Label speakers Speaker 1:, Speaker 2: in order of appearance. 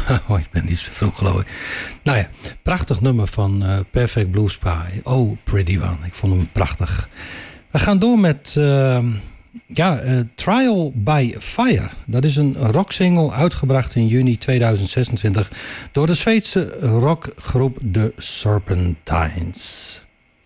Speaker 1: Oh, ik ben niet zo vroeg, geloof ik. Nou ja, prachtig nummer van Perfect Blue Spy. Oh, Pretty One. Ik vond hem prachtig. We gaan door met Trial by Fire. Dat is een rocksingle uitgebracht in juni 2026 door de Zweedse rockgroep The Serpentines.